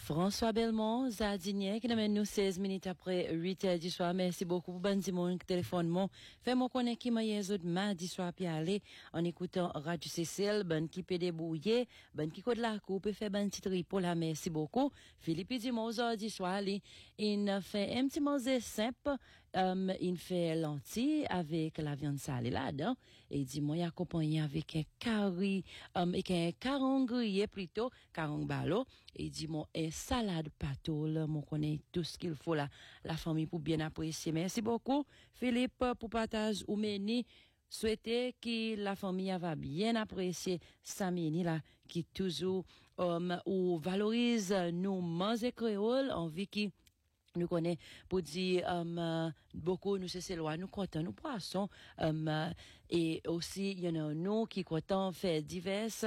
François Belmont, Zadinier, qui amène nous 16 minutes après 8 heures du soir. Merci beaucoup pour bon dimanche, téléphone mon. Fais-moi connaître qui m'a yézot mardi soir puis aller en écoutant Radio Cécile, ben qui peut débrouiller, ben qui code la coupe et fait ben petit pour la merci beaucoup. Philippe Dumont, aujourd'hui soir, il fait un petit mose simple, il fait lentilles avec la viande salée là-dedans. Et il dit, moi, il accompagné avec un curry, avec un caron grillé plutôt, caron ballot. Et il dit, moi, et salade patole, mon connaît tout ce qu'il faut là, la famille pour bien apprécier. Merci beaucoup, Philippe, pour partage ou meni. Souhaiter que la famille va bien apprécier Samini là, qui toujours, ou valorise nous manger créole, envie qui nous connaît pour dire beaucoup nous c'est loin nous comptons nous poissons et aussi il y en a nous qui comptons faire diverses